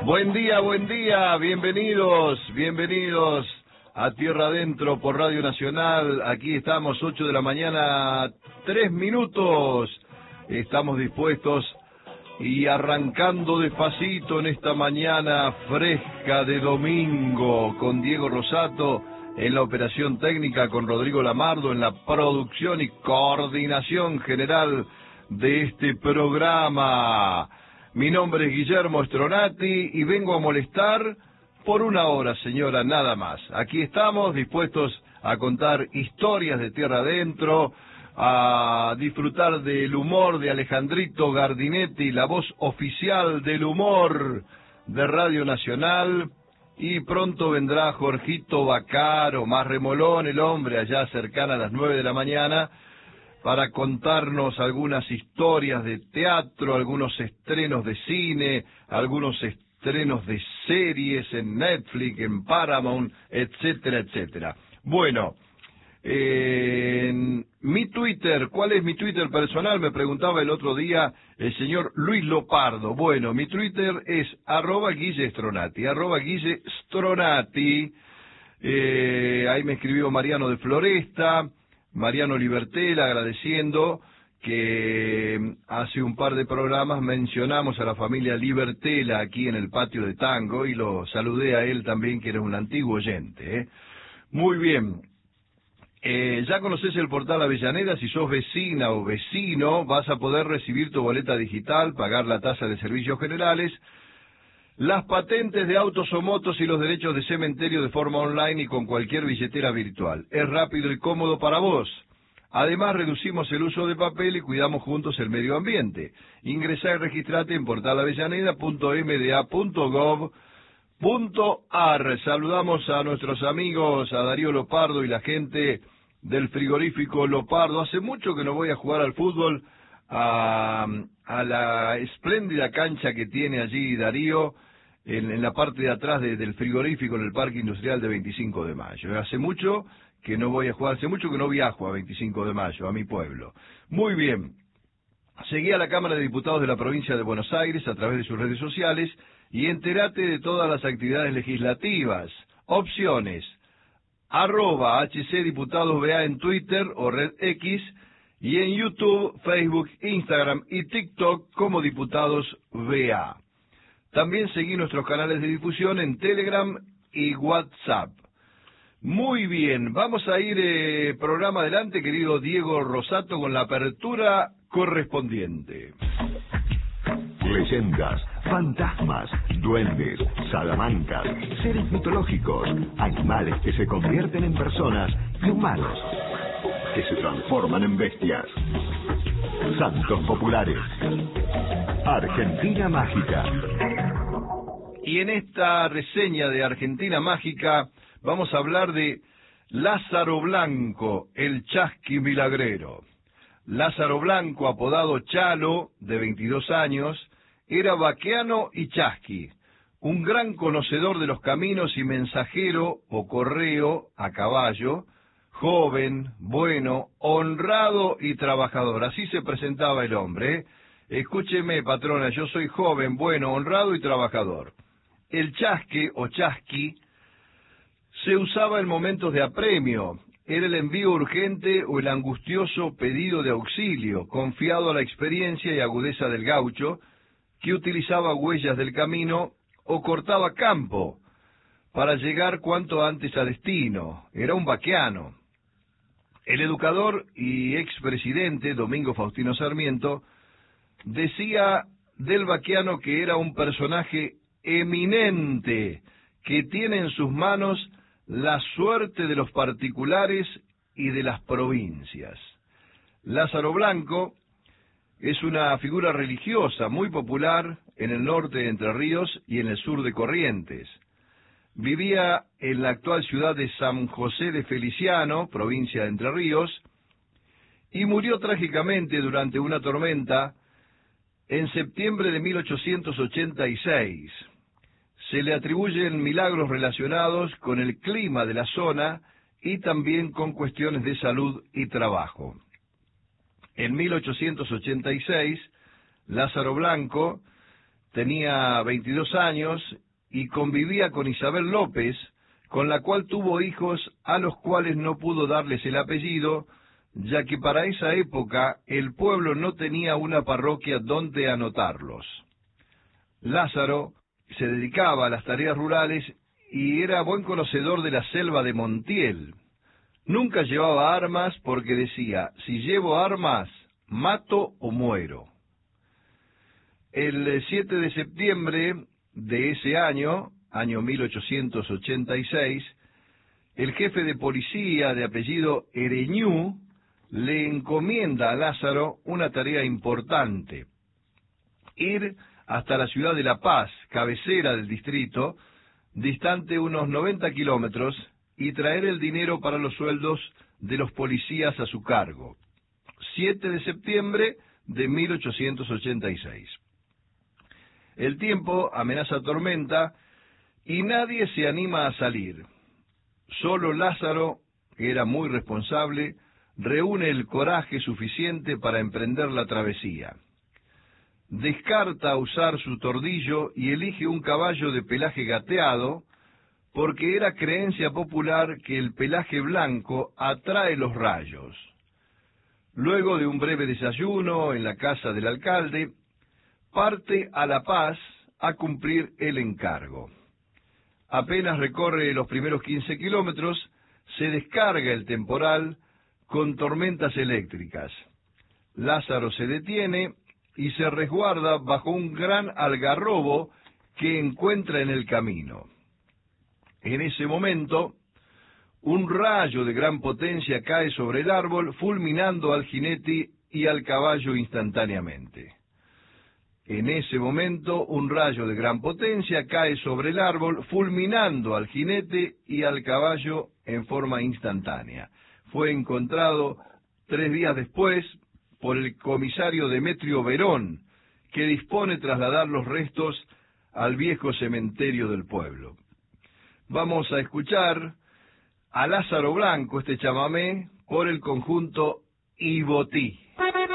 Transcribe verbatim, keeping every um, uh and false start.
Buen día, buen día, bienvenidos, bienvenidos a Tierra Adentro por Radio Nacional. Aquí estamos, ocho de la mañana, tres minutos. Estamos dispuestos y arrancando despacito en esta mañana fresca de domingo con Diego Rosato en la operación técnica, con Rodrigo Lamardo en la producción y coordinación general de este programa. Mi nombre es Guillermo Stronati y vengo a molestar por una hora, señora, nada más. Aquí estamos dispuestos a contar historias de tierra adentro, a disfrutar del humor de Alejandrito Gardinetti, la voz oficial del humor de Radio Nacional, y pronto vendrá Jorgito Bacaro, más remolón el hombre, allá cercana a las nueve de la mañana, para contarnos algunas historias de teatro, algunos estrenos de cine, algunos estrenos de series en Netflix, en Paramount, etcétera, etcétera. Bueno, eh, en mi Twitter, ¿cuál es mi Twitter personal? Me preguntaba el otro día el señor Luis Lopardo. Bueno, mi Twitter es arroba Guille Stronati, arroba Guille Stronati. Eh, ahí me escribió Mariano de Floresta, Mariano Libertela, agradeciendo que hace un par de programas mencionamos a la familia Libertela aquí en el patio de Tango y lo saludé a él también, que era un antiguo oyente, ¿eh? Muy bien. Eh, ya conoces el portal Avellaneda. Si sos vecina o vecino, vas a poder recibir tu boleta digital, pagar la tasa de servicios generales, las patentes de autos o motos y los derechos de cementerio de forma online y con cualquier billetera virtual. Es rápido y cómodo para vos. Además, reducimos el uso de papel y cuidamos juntos el medio ambiente. Ingresá y registrate en portal avellaneda punto m d a punto gov punto a r. Saludamos a nuestros amigos, a Darío Lopardo y la gente del frigorífico Lopardo. Hace mucho que no voy a jugar al fútbol, a, a la espléndida cancha que tiene allí Darío, en, en la parte de atrás de, del frigorífico, en el Parque Industrial de veinticinco de mayo. Hace mucho que no voy a jugar, hace mucho que no viajo a veinticinco de mayo, a mi pueblo. Muy bien. Seguí a la Cámara de Diputados de la Provincia de Buenos Aires a través de sus redes sociales y entérate de todas las actividades legislativas. Opciones: arroba H C Diputados B A en Twitter o Red X, y en YouTube, Facebook, Instagram y TikTok como Diputados B A. También seguí nuestros canales de difusión en Telegram y WhatsApp. Muy bien, vamos a ir eh, programa adelante, querido Diego Rosato, con la apertura correspondiente. Leyendas, fantasmas, duendes, salamancas, seres mitológicos, animales que se convierten en personas y humanos que se transforman en bestias. Santos populares. Argentina Mágica. Y en esta reseña de Argentina Mágica vamos a hablar de Lázaro Blanco, el chasqui milagrero. Lázaro Blanco, apodado Chalo, de veintidós años, era vaqueano y chasqui, un gran conocedor de los caminos y mensajero o correo a caballo, joven, bueno, honrado y trabajador. Así se presentaba el hombre, ¿eh? Escúcheme, patrona, yo soy joven, bueno, honrado y trabajador. El chasque o chasqui se usaba en momentos de apremio. Era el envío urgente o el angustioso pedido de auxilio, confiado a la experiencia y agudeza del gaucho, que utilizaba huellas del camino o cortaba campo para llegar cuanto antes a destino. Era un vaqueano. El educador y expresidente Domingo Faustino Sarmiento decía del vaqueano que era un personaje eminente, que tiene en sus manos la suerte de los particulares y de las provincias. Lázaro Blanco es una figura religiosa muy popular en el norte de Entre Ríos y en el sur de Corrientes. Vivía en la actual ciudad de San José de Feliciano, provincia de Entre Ríos, y murió trágicamente durante una tormenta en septiembre de mil ochocientos ochenta y seis. Se le atribuyen milagros relacionados con el clima de la zona y también con cuestiones de salud y trabajo. En mil ochocientos ochenta y seis, Lázaro Blanco tenía veintidós años y convivía con Isabel López, con la cual tuvo hijos a los cuales no pudo darles el apellido, ya que para esa época el pueblo no tenía una parroquia donde anotarlos. Lázaro se dedicaba a las tareas rurales y era buen conocedor de la selva de Montiel. Nunca llevaba armas porque decía, si llevo armas, mato o muero. El siete de septiembre de ese año, año mil ochocientos ochenta y seis, el jefe de policía de apellido Ereñú le encomienda a Lázaro una tarea importante: ir hasta la ciudad de La Paz, cabecera del distrito, distante unos noventa kilómetros, y traer el dinero para los sueldos de los policías a su cargo. siete de septiembre de mil ochocientos ochenta y seis. El tiempo amenaza tormenta y nadie se anima a salir. Solo Lázaro, que era muy responsable, reúne el coraje suficiente para emprender la travesía. Descarta usar su tordillo y elige un caballo de pelaje gateado, porque era creencia popular que el pelaje blanco atrae los rayos. Luego de un breve desayuno en la casa del alcalde, parte a La Paz a cumplir el encargo. Apenas recorre los primeros quince kilómetros, se descarga el temporal con tormentas eléctricas. Lázaro se detiene y se resguarda bajo un gran algarrobo que encuentra en el camino. En ese momento, un rayo de gran potencia cae sobre el árbol, fulminando al jinete y al caballo instantáneamente. En ese momento, un rayo de gran potencia cae sobre el árbol, fulminando al jinete y al caballo en forma instantánea. Fue encontrado tres días después por el comisario Demetrio Verón, que dispone trasladar los restos al viejo cementerio del pueblo. Vamos a escuchar a Lázaro Blanco, este chamamé, por el conjunto Ibotí.